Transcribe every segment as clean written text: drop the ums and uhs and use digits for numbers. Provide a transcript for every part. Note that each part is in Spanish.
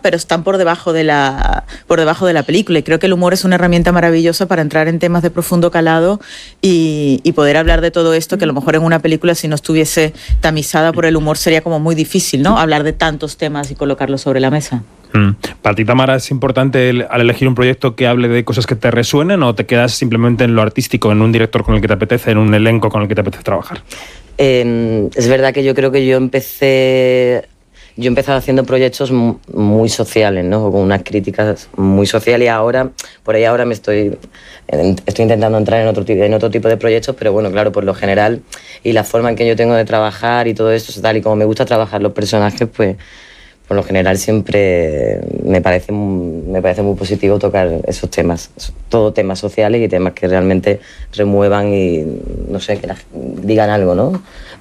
pero están por debajo de la película. Y creo que el humor es una herramienta maravillosa para entrar en temas de profundo calado y poder hablar de todo esto, que a lo mejor en una película, si no estuviese tamizada por el humor, sería como muy difícil, ¿no? Hablar de tantos temas y colocarlos sobre la mesa. ¿Para ti, Tamara, es importante al elegir un proyecto que hable de cosas que te resuenen o te quedas simplemente en lo artístico, en un director con el que te apetece, en un elenco con el que te apetece trabajar? Es verdad que yo creo que yo he empezado haciendo proyectos muy sociales, ¿no? Con unas críticas muy sociales, y ahora me estoy intentando entrar en otro tipo de proyectos, pero bueno, claro, por lo general y la forma en que yo tengo de trabajar y todo esto, tal y como me gusta trabajar los personajes, pues por lo general siempre me parece muy positivo tocar esos temas, todo temas sociales y temas que realmente remuevan y, no sé, que digan algo, ¿no?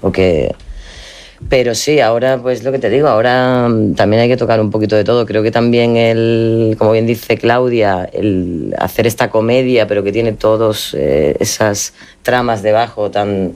Pero sí, ahora, pues lo que te digo, ahora también hay que tocar un poquito de todo. Creo que también como bien dice Claudia, el hacer esta comedia, pero que tiene todas esas tramas debajo tan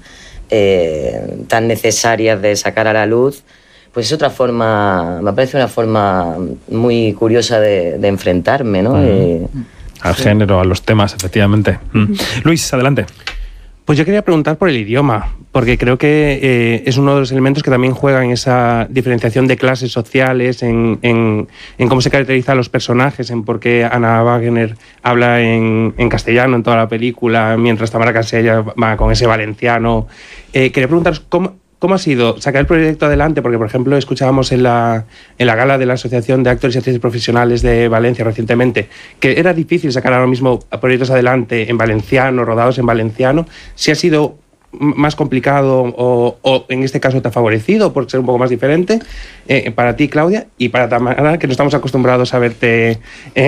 necesarias de sacar a la luz, pues es otra forma, me parece una forma muy curiosa de enfrentarme, ¿no? Al género, a los temas, efectivamente. Luis, adelante. Pues yo quería preguntar por el idioma, porque creo que es uno de los elementos que también juega en esa diferenciación de clases sociales, en cómo se caracterizan los personajes, en por qué Anna Wagner habla en castellano en toda la película, mientras Tamara Casella va con ese valenciano. Quería preguntaros ¿cómo ha sido sacar el proyecto adelante? Porque, por ejemplo, escuchábamos en la gala de la Asociación de Actores y Actrices Profesionales de Valencia recientemente que era difícil sacar ahora mismo proyectos adelante en valenciano, rodados en valenciano. ¿Si ha sido más complicado o en este caso te ha favorecido por ser un poco más diferente? Para ti, Claudia, y para Tamara, que no estamos acostumbrados a verte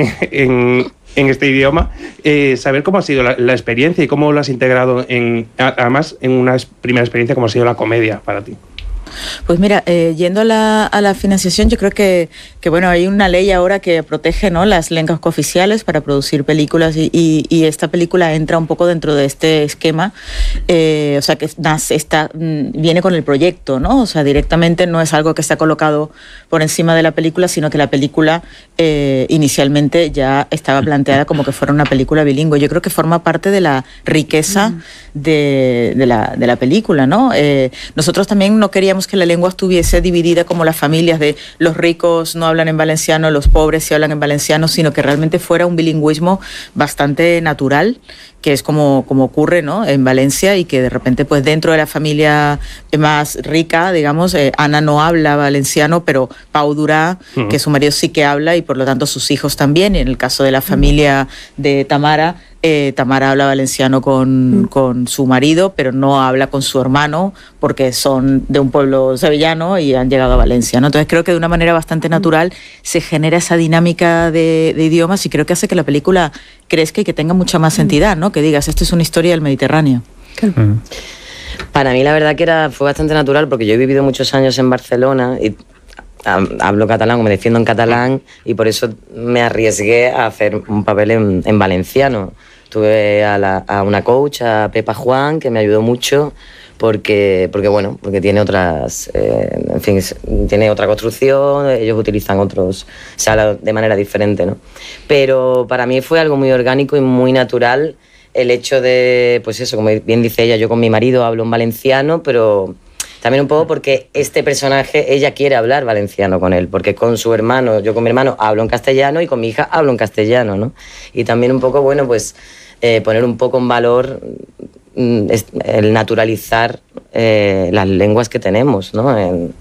en este idioma, saber cómo ha sido la experiencia y cómo lo has integrado además en una primera experiencia como ha sido la comedia para ti. Pues mira, yendo a la financiación, yo creo que bueno, hay una ley ahora que protege, ¿no?, las lenguas cooficiales para producir películas y esta película entra un poco dentro de este esquema, o sea que viene con el proyecto, ¿no? O sea, directamente no es algo que está colocado por encima de la película, sino que la película inicialmente ya estaba planteada como que fuera una película bilingüe. Yo creo que forma parte de la riqueza de la película, ¿no? Nosotros también no queríamos que la lengua estuviese dividida como las familias de los ricos no hablan en valenciano, los pobres sí hablan en valenciano, sino que realmente fuera un bilingüismo bastante natural, que es como ocurre, ¿no?, en Valencia, y que de repente pues dentro de la familia más rica, digamos, Ana no habla valenciano, pero Pau Durá, que su marido sí que habla y por lo tanto sus hijos también, y en el caso de la familia de Tamara, Tamara habla valenciano con su marido, pero no habla con su hermano porque son de un pueblo sevillano y han llegado a Valencia, ¿no? Entonces creo que de una manera bastante natural se genera esa dinámica de idiomas y creo que hace que la película crezca y que tenga mucha más entidad, ¿no? Que digas, esto es una historia del Mediterráneo. Para mí la verdad que fue bastante natural porque yo he vivido muchos años en Barcelona y hablo catalán o me defiendo en catalán y por eso me arriesgué a hacer un papel en valenciano. Tuve a una coach, a Pepa Juan, que me ayudó mucho porque tiene otras, en fin, tiene otra construcción, ellos utilizan otros, se habla de manera diferente, ¿no? Pero para mí fue algo muy orgánico y muy natural el hecho de, pues eso, como bien dice ella, yo con mi marido hablo en valenciano, pero también un poco porque este personaje, ella quiere hablar valenciano con él, porque con su hermano, yo con mi hermano hablo en castellano y con mi hija hablo en castellano, ¿no? Y también un poco, bueno, pues poner un poco en valor el naturalizar las lenguas que tenemos, ¿no?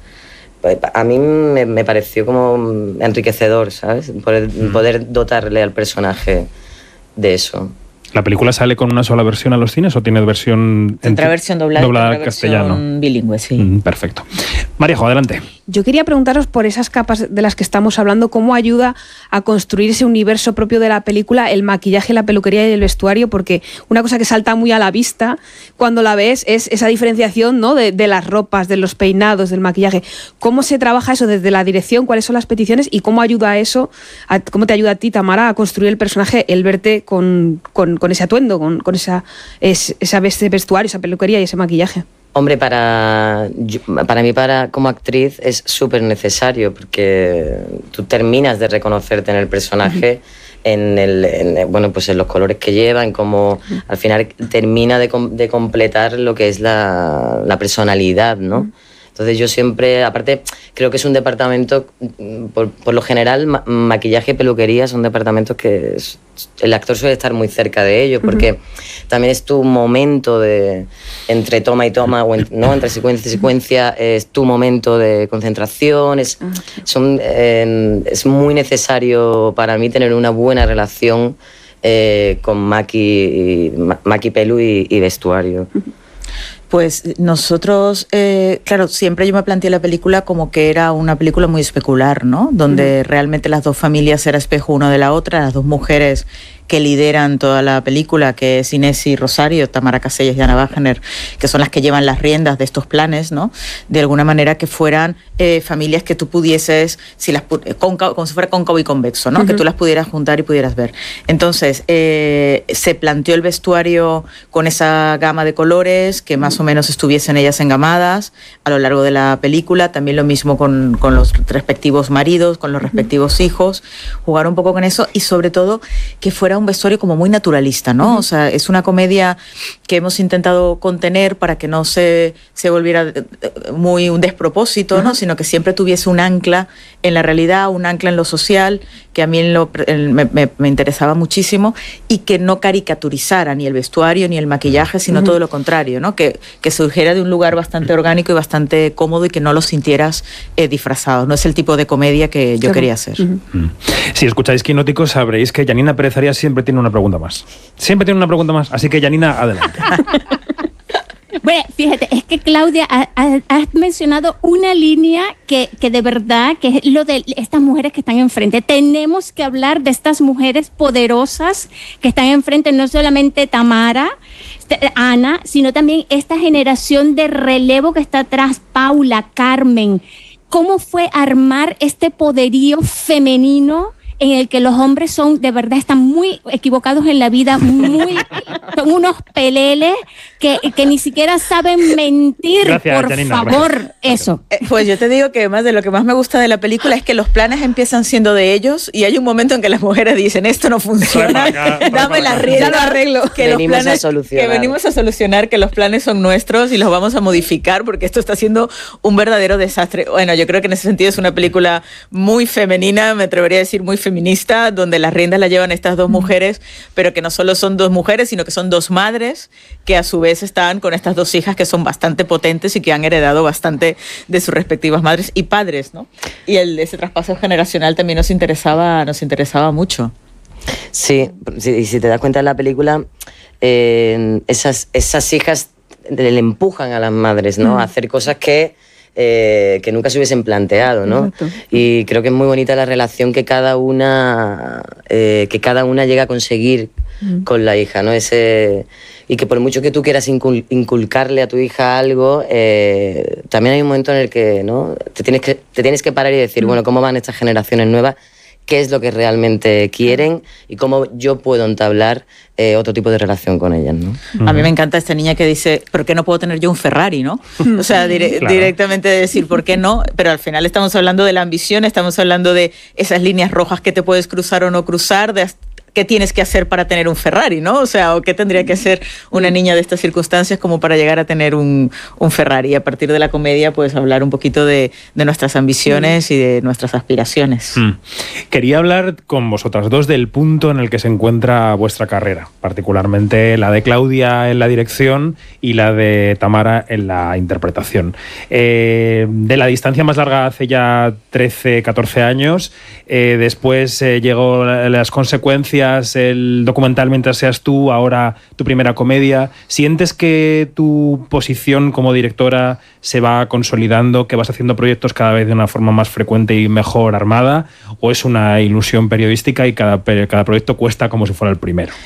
A mí me pareció como enriquecedor, ¿sabes? Poder dotarle al personaje de eso. ¿La película sale con una sola versión a los cines o tiene versión doblada al castellano? Versión bilingüe, sí. Perfecto. Maríajo, adelante. Yo quería preguntaros por esas capas de las que estamos hablando, ¿cómo ayuda a construir ese universo propio de la película, el maquillaje, la peluquería y el vestuario? Porque una cosa que salta muy a la vista cuando la ves es esa diferenciación, ¿no?, de las ropas, de los peinados, del maquillaje. ¿Cómo se trabaja eso desde la dirección? ¿Cuáles son las peticiones? ¿Y cómo ayuda a eso? ¿Cómo te ayuda a ti, Tamara, a construir el personaje, el verte con ese atuendo, con ese vestuario, esa peluquería y ese maquillaje? Hombre, para mí, como actriz, es súper necesario, porque tú terminas de reconocerte en el personaje, pues en los colores que lleva, en cómo al final termina de completar lo que es la personalidad, ¿no? Entonces yo siempre, aparte, creo que es un departamento, por lo general, maquillaje y peluquería son departamentos que el actor suele estar muy cerca de ellos, porque también es tu momento entre toma y toma, o entre secuencia y secuencia, es tu momento de concentración, es muy necesario para mí tener una buena relación con maqui, pelu y vestuario. Pues nosotros, claro, siempre yo me planteé la película como que era una película muy especular, ¿no? Donde realmente las dos familias eran espejo una de la otra, las dos mujeres que lideran toda la película, que es Inés y Rosario, Tamara Casellas y Ana Wagner, que son las que llevan las riendas de estos planes, ¿no? De alguna manera que fueran familias que tú pudieses, como si fuera cóncavo y convexo, ¿no? Que tú las pudieras juntar y pudieras ver. Entonces, se planteó el vestuario con esa gama de colores, que más o menos estuviesen ellas engamadas a lo largo de la película. También lo mismo con los respectivos maridos, con los respectivos hijos, jugar un poco con eso, y sobre todo que fuera un vestuario como muy naturalista, ¿no? O sea, es una comedia que hemos intentado contener para que no se volviera muy un despropósito, ¿no? Sino que siempre tuviese un ancla en la realidad, un ancla en lo social, que a mí me interesaba muchísimo, y que no caricaturizara ni el vestuario ni el maquillaje, sino todo lo contrario, ¿no? Que surgiera de un lugar bastante orgánico y bastante cómodo, y que no lo sintieras disfrazado. No es el tipo de comedia que yo quería hacer. Si escucháis Quinóticos, sabréis que Janina Pérez Arias siempre tiene una pregunta más. Siempre tiene una pregunta más. Así que, Janina, adelante. Bueno, fíjate, es que Claudia, has mencionado una línea que de verdad, que es lo de estas mujeres que están enfrente. Tenemos que hablar de estas mujeres poderosas que están enfrente, no solamente Tamara, Ana, sino también esta generación de relevo que está atrás, Paula, Carmen. ¿Cómo fue armar este poderío femenino en el que los hombres de verdad están muy equivocados en la vida, son unos peleles que ni siquiera saben mentir? Gracias, por Janina, favor, gracias. Eso. Pues yo te digo que además de lo que más me gusta de la película es que los planes empiezan siendo de ellos, y hay un momento en que las mujeres dicen, esto no funciona, dame la rienda, lo arreglo, que venimos a solucionar, que los planes son nuestros y los vamos a modificar, porque esto está siendo un verdadero desastre. Bueno, yo creo que en ese sentido es una película muy femenina, me atrevería a decir muy feminista, donde las riendas la llevan estas dos mujeres, pero que no solo son dos mujeres, sino que son dos madres que a su vez están con estas dos hijas que son bastante potentes y que han heredado bastante de sus respectivas madres y padres, ¿no? Y ese traspaso generacional también nos interesaba mucho. Sí, y si te das cuenta en la película, esas hijas le empujan a las madres, ¿no? A hacer cosas que nunca se hubiesen planteado, ¿no? Y creo que es muy bonita la relación que cada una llega a conseguir con la hija, ¿no? Y que por mucho que tú quieras inculcarle a tu hija algo, también hay un momento en el que, ¿no? te tienes que parar y decir, bueno, ¿cómo van estas generaciones nuevas? ¿Qué es lo que realmente quieren? Y cómo yo puedo entablar otro tipo de relación con ellas, ¿no? A mí me encanta esta niña que dice, ¿por qué no puedo tener yo un Ferrari, no? O sea, directamente decir, ¿por qué no? Pero al final estamos hablando de la ambición, estamos hablando de esas líneas rojas que te puedes cruzar o no cruzar, de qué tienes que hacer para tener un Ferrari, ¿no? O sea, o qué tendría que hacer una niña de estas circunstancias como para llegar a tener un Ferrari. Y a partir de la comedia, pues hablar un poquito de nuestras ambiciones y de nuestras aspiraciones. Quería hablar con vosotras dos del punto en el que se encuentra vuestra carrera, particularmente la de Claudia en la dirección y la de Tamara en la interpretación. De la distancia más larga hace ya 13, 14 años, después llegó las consecuencias, el documental Mientras seas tú, ahora tu primera comedia. ¿Sientes que tu posición como directora se va consolidando, que vas haciendo proyectos cada vez de una forma más frecuente y mejor armada, o es una ilusión periodística y cada proyecto cuesta como si fuera el primero?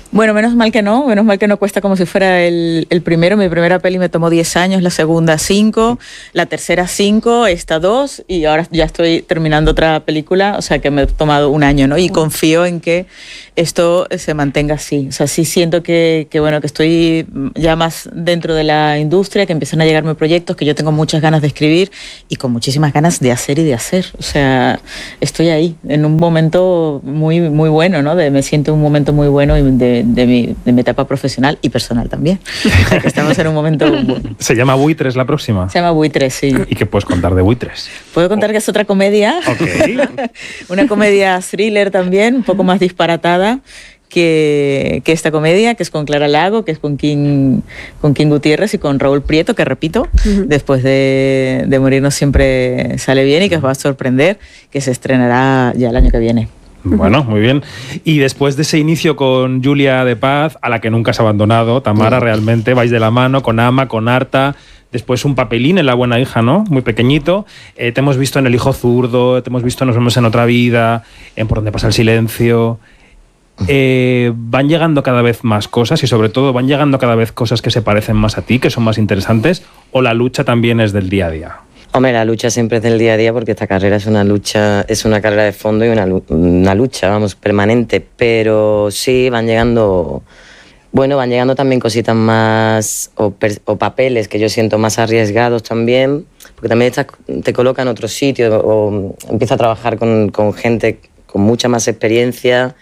Bueno, menos mal que no cuesta como si fuera el primero. Mi primera peli me tomó 10 años, la segunda 5, la tercera 5, esta 2 y ahora ya estoy terminando otra película, o sea que me he tomado un año, ¿no? Y confío en que esto se mantenga así. O sea, sí siento que estoy ya más dentro de la industria, que empiezan a llegarme proyectos, que yo tengo muchas ganas de escribir y con muchísimas ganas de hacer y de hacer. O sea, estoy ahí, en un momento muy, muy bueno, ¿no? Me siento en un momento muy bueno de mi etapa profesional y personal también. O sea, que estamos en un momento bueno. ¿Se llama Buitres la próxima? Se llama Buitres, sí. ¿Y qué puedes contar de Buitres? Puedo contar que es otra comedia. Ok. Una comedia thriller también, un poco más disparatada que esta comedia, que es con Clara Lago, que es con King Gutiérrez y con Raúl Prieto, que repito, después de Morirnos siempre sale bien y que os va a sorprender, que se estrenará ya el año que viene. Bueno, muy bien. Y después de ese inicio con Julia de Paz, a la que nunca has abandonado, Tamara, realmente vais de la mano con Ama, con Arta. Después un papelín en La buena hija, ¿no? Muy pequeñito. Te hemos visto en El hijo zurdo, te hemos visto en Nos vemos en otra vida, en Por donde pasa el silencio. Van llegando cada vez más cosas y sobre todo van llegando cada vez cosas que se parecen más a ti, que son más interesantes, o la lucha también es del día a día. Hombre, la lucha siempre es del día a día porque esta carrera es una lucha, es una carrera de fondo y una lucha, vamos, permanente. Pero sí, van llegando también cositas más o papeles que yo siento más arriesgados también, porque también te coloca en otro sitio o empieza a trabajar con gente con mucha más experiencia.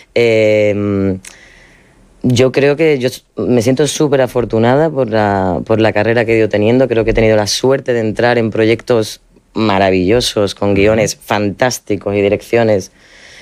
Yo creo que yo me siento súper afortunada por la carrera que he ido teniendo. Creo que he tenido la suerte de entrar en proyectos maravillosos, con guiones fantásticos y direcciones.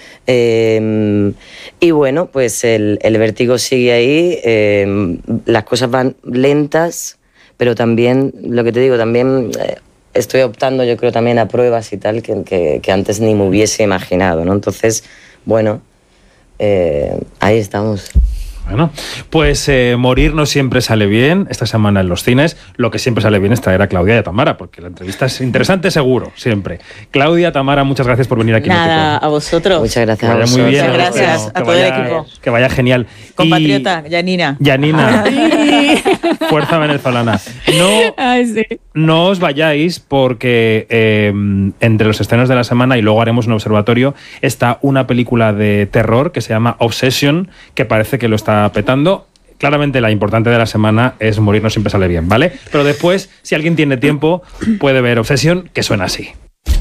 Y bueno, pues el vértigo sigue ahí. Las cosas van lentas, pero también, lo que te digo, también estoy optando, yo creo, también a pruebas y tal que antes ni me hubiese imaginado, ¿no? Entonces, bueno, ahí estamos. Bueno, pues Morir no siempre sale bien esta semana en los cines. Lo que siempre sale bien es traer a Claudia y a Tamara, porque la entrevista es interesante seguro, siempre. Claudia, Tamara, muchas gracias por venir aquí. Nada, a vosotros. Muchas gracias a vosotros. muy bien. Muchas gracias a todo el equipo. Que vaya genial. Compatriota, Yanina. Yanina. Fuerza venezolana. No os vayáis porque entre los estrenos de la semana, y luego haremos un observatorio, está una película de terror que se llama Obsession, que parece que lo está petando. Claramente la importante de la semana es Morir no siempre sale bien, ¿vale? Pero después, si alguien tiene tiempo, puede ver Obsession, que suena así.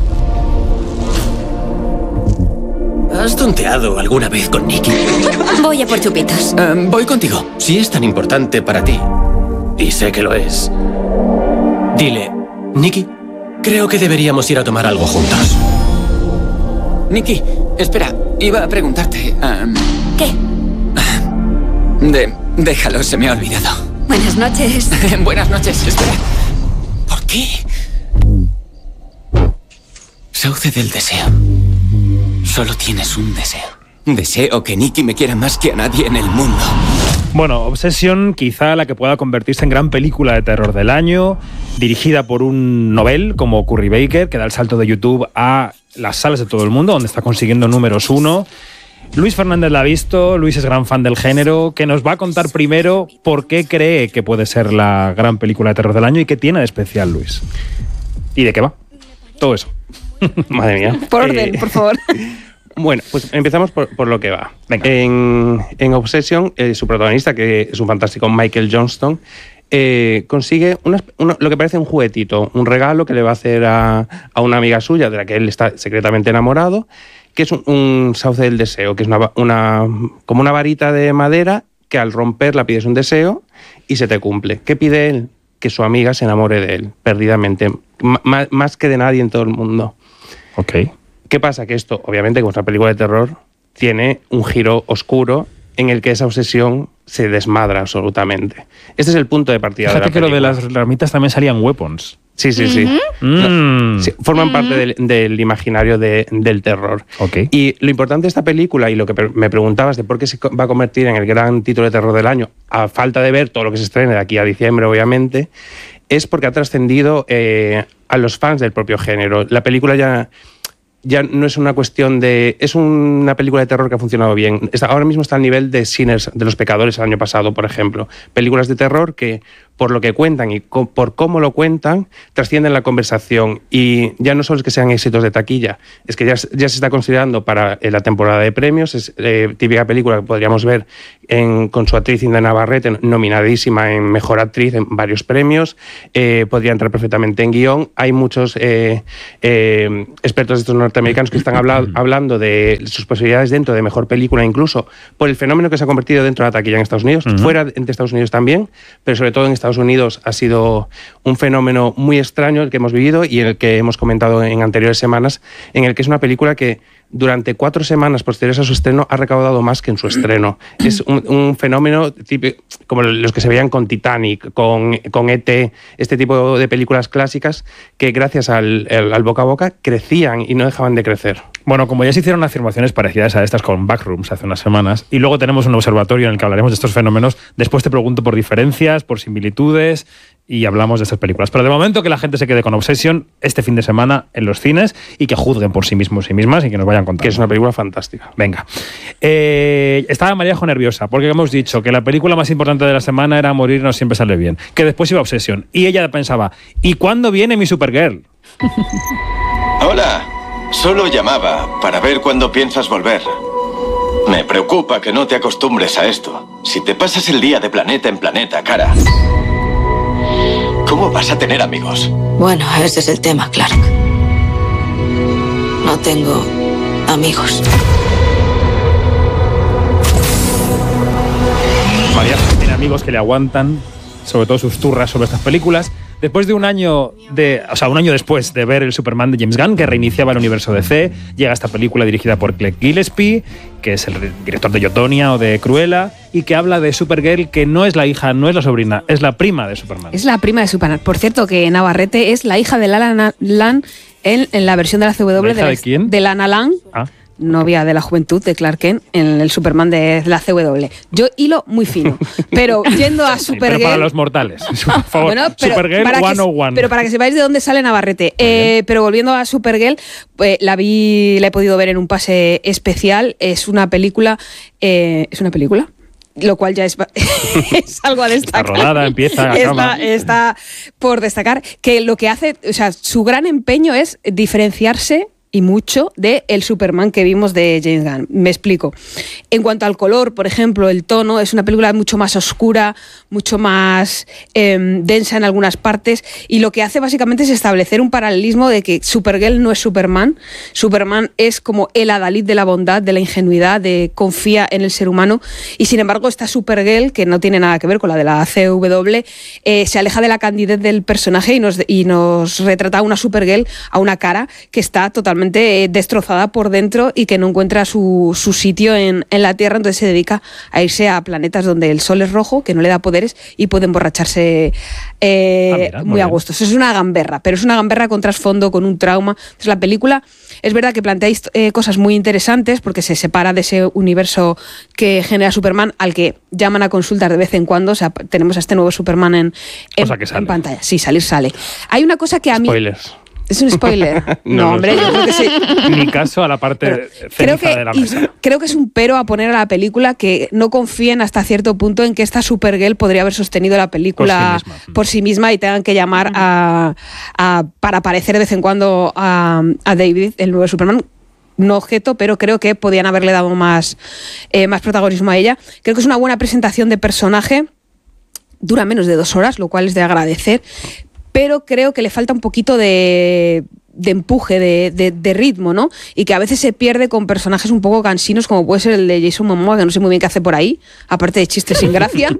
¿Has tonteado alguna vez con Nicky? Voy a por chupitos. Voy contigo. Si es tan importante para ti, y sé que lo es, dile, Nicky, creo que deberíamos ir a tomar algo juntos. Nicky, espera, iba a preguntarte... ¿Qué? Déjalo, se me ha olvidado. Buenas noches. Buenas noches, espera. ¿Por qué? Sauce del deseo. Solo tienes un deseo. Deseo que Nicky me quiera más que a nadie en el mundo. Bueno, Obsession, quizá la que pueda convertirse en gran película de terror del año, dirigida por un novel como Curry Baker, que da el salto de YouTube a las salas de todo el mundo, donde está consiguiendo números 1. Luis Fernández la ha visto, Luis es gran fan del género, que nos va a contar primero por qué cree que puede ser la gran película de terror del año y qué tiene de especial, Luis. ¿Y de qué va? Todo eso. Madre mía. Por orden, por favor. Bueno, pues empezamos por lo que va. En Obsession, su protagonista, que es un fantástico Michael Johnston, consigue lo que parece un juguetito, un regalo que le va a hacer a una amiga suya, de la que él está secretamente enamorado, que es un sauce del deseo, que es como una varita de madera que al romperla pides un deseo y se te cumple. ¿Qué pide él? Que su amiga se enamore de él, perdidamente, más que de nadie en todo el mundo. Ok. ¿Qué pasa? Que esto, obviamente, como es una película de terror, tiene un giro oscuro en el que esa obsesión se desmadra absolutamente. Este es el punto de partida. Fíjate de la película. que lo de las ramitas también salían weapons. Sí. Sí, forman parte del imaginario del terror. Okay. Y lo importante de esta película, y lo que me preguntabas de por qué se va a convertir en el gran título de terror del año, a falta de ver todo lo que se estrene de aquí a diciembre, obviamente, es porque ha trascendido a los fans del propio género. La película ya ya no es una cuestión de... Es una película de terror que ha funcionado bien. Ahora mismo está al nivel de Sinners, de Los Pecadores, el año pasado, por ejemplo. Películas de terror que, por lo que cuentan y por cómo lo cuentan, trascienden la conversación. Y ya no solo es que sean éxitos de taquilla, es que ya se está considerando para la temporada de premios. Es típica película que podríamos ver con su actriz Inda Navarrete, nominadísima en Mejor Actriz en varios premios. Podría entrar perfectamente en guión. Hay muchos expertos de estos norteamericanos que están hablando de sus posibilidades dentro de Mejor Película, incluso por el fenómeno que se ha convertido dentro de la taquilla en Estados Unidos, fuera de Estados Unidos también, pero sobre todo en Estados Unidos ha sido un fenómeno muy extraño el que hemos vivido y el que hemos comentado en anteriores semanas, en el que es una película que durante 4 semanas posteriores a su estreno ha recaudado más que en su estreno. Es un fenómeno típico, como los que se veían con Titanic, con E.T., este tipo de películas clásicas que gracias al boca a boca crecían y no dejaban de crecer. Bueno, como ya se hicieron afirmaciones parecidas a estas con Backrooms hace unas semanas, y luego tenemos un observatorio en el que hablaremos de estos fenómenos, después te pregunto por diferencias, por similitudes, y hablamos de estas películas. Pero de momento que la gente se quede con Obsession este fin de semana en los cines y que juzguen por sí mismos y mismas y que nos vayan contando. Que es una película fantástica. Venga. Estaba Maríajo nerviosa porque hemos dicho que la película más importante de la semana era Morir no siempre sale bien, que después iba Obsession. Y ella pensaba, ¿y cuándo viene mi Supergirl? Hola. Solo llamaba para ver cuándo piensas volver. Me preocupa que no te acostumbres a esto. Si te pasas el día de planeta en planeta, cara, ¿cómo vas a tener amigos? Bueno, ese es el tema, Clark. No tengo amigos. Maríajo tiene amigos que le aguantan, sobre todo sus turras sobre estas películas. Después de un año después de ver el Superman de James Gunn, que reiniciaba el universo DC, llega esta película dirigida por Craig Gillespie, que es el director de Yotonia o de Cruella, y que habla de Supergirl, que no es la hija, no es la sobrina, es la prima de Superman. Es la prima de Superman. Por cierto, que Navarrete es la hija de Lana Lang en la versión de la CW. ¿La hija de quién? De Lana Lang. Novia de la juventud de Clark Kent en el Superman de la CW. Yo hilo muy fino, pero yendo a Supergirl... Pero para los mortales, por favor, bueno, Supergirl 101. Pero para que sepáis de dónde sale Navarrete. Pero volviendo a Supergirl, la he podido ver en un pase especial. Es una película... Lo cual ya es algo a destacar. Está rodada, empieza, acaba. Está por destacar que lo que hace... O sea, su gran empeño es diferenciarse y mucho de el Superman que vimos de James Gunn. Me explico. En cuanto al color, por ejemplo, el tono, es una película mucho más oscura, mucho más densa en algunas partes, y lo que hace básicamente es establecer un paralelismo de que Supergirl no es Superman. Superman es como el adalid de la bondad, de la ingenuidad, de confía en el ser humano, y sin embargo esta Supergirl, que no tiene nada que ver con la de la CW, se aleja de la candidez del personaje y nos retrata a una Supergirl, a una cara que está totalmente destrozada por dentro y que no encuentra su sitio en la Tierra, entonces se dedica a irse a planetas donde el sol es rojo, que no le da poderes y puede emborracharse muy a gusto. Eso es una gamberra, pero es una gamberra con trasfondo, con un trauma. Entonces la película es verdad que plantea cosas muy interesantes porque se separa de ese universo que genera Superman, al que llaman a consultas de vez en cuando. O sea, tenemos a este nuevo Superman en pantalla. Sí, sale. Hay una cosa que a mí... Spoilers. ¿Es un spoiler? No, hombre, yo creo que sí. Ni caso a la parte ceniza de la mesa. Creo que es un pero a poner a la película, que no confíen hasta cierto punto en que esta Supergirl podría haber sostenido la película por sí misma y tengan que llamar para aparecer de vez en cuando a David, el nuevo Superman. No objeto, pero creo que podían haberle dado más protagonismo a ella. Creo que es una buena presentación de personaje. Dura menos de 2 horas, lo cual es de agradecer. Pero creo que le falta un poquito de empuje, de ritmo, ¿no? Y que a veces se pierde con personajes un poco cansinos, como puede ser el de Jason Momoa, que no sé muy bien qué hace por ahí, aparte de chistes sin gracia,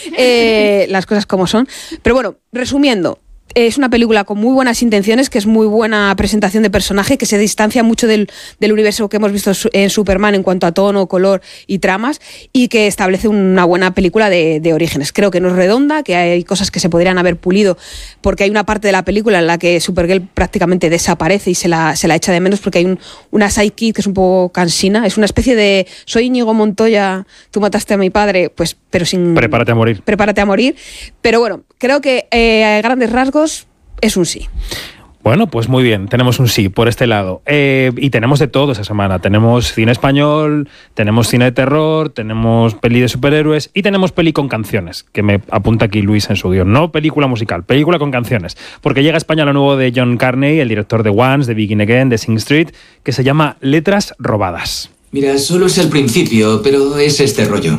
las cosas como son. Pero bueno, resumiendo, es una película con muy buenas intenciones, que es muy buena presentación de personaje, que se distancia mucho del universo que hemos visto en Superman en cuanto a tono, color y tramas, y que establece una buena película de orígenes. Creo que no es redonda, que hay cosas que se podrían haber pulido, porque hay una parte de la película en la que Supergirl prácticamente desaparece y se la echa de menos, porque hay una sidekick que es un poco cansina. Es una especie de soy Íñigo Montoya, tú mataste a mi padre, pues, pero sin... Prepárate a morir. Pero bueno, creo que a grandes rasgos es un sí. Bueno, pues muy bien, tenemos un sí por este lado. Y tenemos de todo esa semana. Tenemos cine español, tenemos cine de terror, tenemos peli de superhéroes y tenemos peli con canciones, que me apunta aquí Luis en su guión. No película musical, película con canciones. Porque llega a España lo nuevo de John Carney, el director de Once, de Begin Again, de Sing Street, que se llama Letras Robadas. Mira, solo es el principio, pero es este rollo.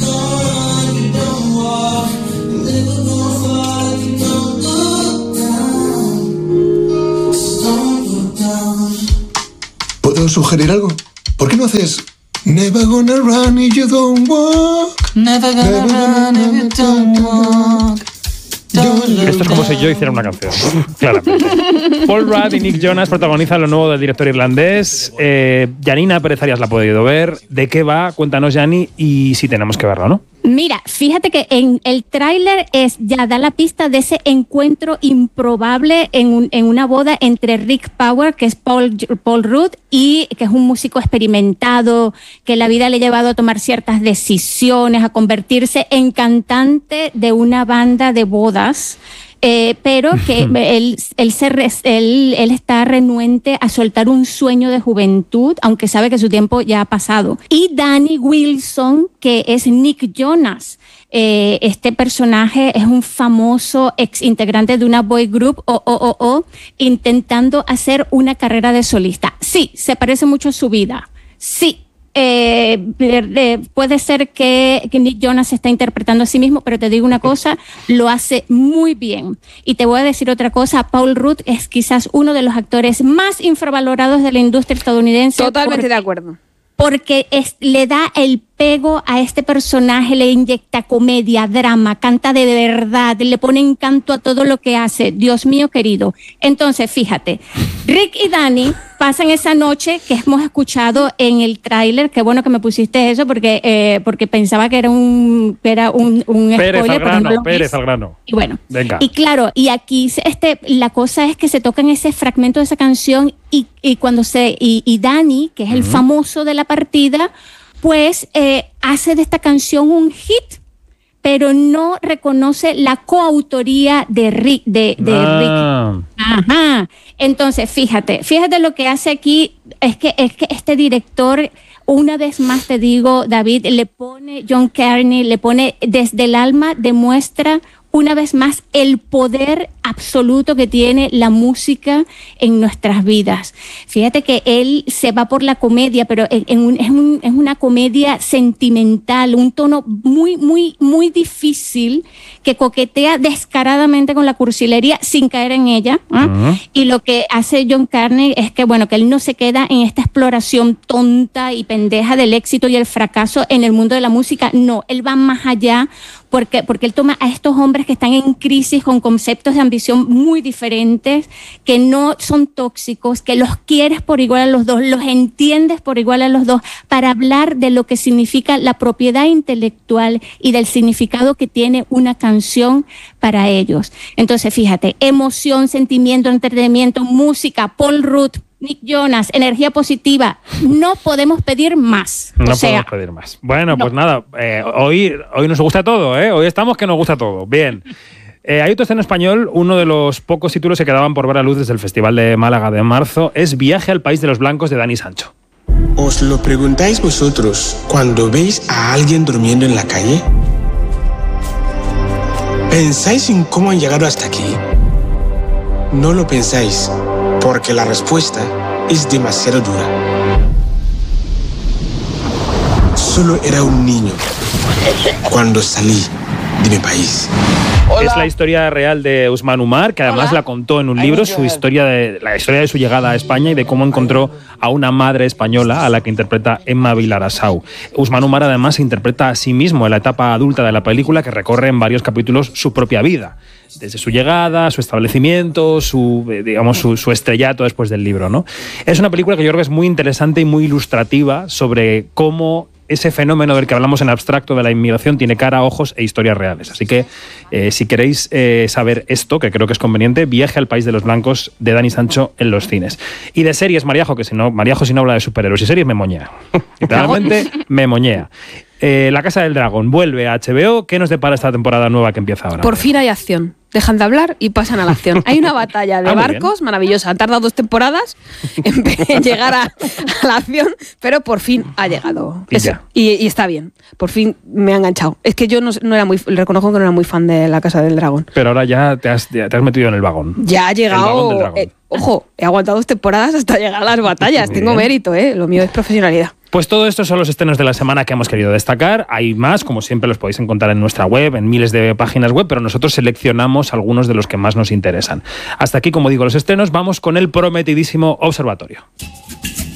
¿Puedo sugerir algo? ¿Por qué no haces Never gonna run if you don't walk? Never gonna run if you don't walk. Esto es como si yo hiciera una canción, claramente. Paul Rudd y Nick Jonas protagonizan lo nuevo del director irlandés. Janina Pérez Arias la ha podido ver. ¿De qué va? Cuéntanos, Jani, y si tenemos que verlo, ¿no? Mira, fíjate que en el tráiler ya da la pista de ese encuentro improbable en una boda entre Rick Power, que es Paul Rudd, y que es un músico experimentado, que la vida le ha llevado a tomar ciertas decisiones, a convertirse en cantante de una banda de bodas. Pero que él está renuente a soltar un sueño de juventud, aunque sabe que su tiempo ya ha pasado. Y Danny Wilson, que es Nick Jonas. Este personaje es un famoso ex integrante de una boy group intentando hacer una carrera de solista. Sí, se parece mucho a su vida. Sí. Puede ser que Nick Jonas se está interpretando a sí mismo, pero te digo una cosa, lo hace muy bien. Y te voy a decir otra cosa, Paul Rudd es quizás uno de los actores más infravalorados de la industria estadounidense. Totalmente de acuerdo. Porque le da el pego a este personaje, le inyecta comedia, drama, canta de verdad, le pone encanto a todo lo que hace. Dios mío querido. Entonces, fíjate, Rick y Danny pasan esa noche que hemos escuchado en el tráiler. Qué bueno que me pusiste eso porque pensaba que era un spoiler. Pérez al grano. Y bueno, venga. Y claro, y aquí la cosa es que se toca en ese fragmento de esa canción y cuando y Danny, que es el famoso de la partida, pues hace de esta canción un hit, pero no reconoce la coautoría de Rick. Rick. Ajá. Entonces, fíjate lo que hace aquí, es que este director, una vez más te digo, David, John Carney le pone desde el alma, demuestra una vez más el poder absoluto que tiene la música en nuestras vidas. Fíjate que él se va por la comedia, pero es una comedia sentimental, un tono muy, muy, muy difícil que coquetea descaradamente con la cursilería sin caer en ella. Y lo que hace John Carney es que él no se queda en esta exploración tonta y pendeja del éxito y el fracaso en el mundo de la música. No, él va más allá porque él toma a estos hombres que están en crisis con conceptos de ambición muy diferentes, que no son tóxicos, que los quieres por igual a los dos, los entiendes por igual a los dos, para hablar de lo que significa la propiedad intelectual y del significado que tiene una canción para ellos. Entonces, fíjate, emoción, sentimiento, entretenimiento, música, Paul Rudd, Nick Jonas, energía positiva. No podemos pedir más. No podemos pedir más. Bueno, pues nada, hoy nos gusta todo, ¿eh? Hoy estamos que nos gusta todo. Bien. Hay otro en español, uno de los pocos títulos que quedaban por ver a luz desde el Festival de Málaga de marzo, es Viaje al País de los Blancos de Dani Sancho. ¿Os lo preguntáis vosotros cuando veis a alguien durmiendo en la calle? ¿Pensáis en cómo han llegado hasta aquí? No lo pensáis, porque la respuesta es demasiado dura. Solo era un niño cuando salí de mi país. Hola. Es la historia real de Usman Umar, que además la contó en un libro, la historia de su llegada a España y de cómo encontró a una madre española a la que interpreta Emma Vilarassau. Usman Umar además se interpreta a sí mismo en la etapa adulta de la película, que recorre en varios capítulos su propia vida, desde su llegada, su establecimiento, su estrellato después del libro, ¿no? Es una película que yo creo que es muy interesante y muy ilustrativa sobre cómo ese fenómeno del que hablamos en abstracto de la inmigración tiene cara, ojos e historias reales. Así que si queréis saber esto, que creo que es conveniente, Viaje al País de los Blancos de Dani Sancho en los cines. Y de series, Mariajo, si no habla de superhéroes y series, me moñea. Literalmente me moñea. La Casa del Dragón vuelve a HBO. ¿Qué nos depara esta temporada nueva que empieza ahora? Por fin hay acción. Dejan de hablar y pasan a la acción. Hay una batalla de barcos maravillosa. Han tardado 2 temporadas en llegar a la acción, pero por fin ha llegado. Y está bien. Por fin me ha enganchado. Es que yo no era reconozco que no era muy fan de La Casa del Dragón. Pero ahora ya te has metido en el vagón. Ya ha llegado. Ojo, he aguantado 2 temporadas hasta llegar a las batallas. Tengo mérito, Lo mío es profesionalidad. Pues todo esto son los estrenos de la semana que hemos querido destacar. Hay más, como siempre los podéis encontrar en nuestra web, en miles de páginas web, pero nosotros seleccionamos algunos de los que más nos interesan. Hasta aquí, como digo, los estrenos. Vamos con el prometidísimo Observatorio.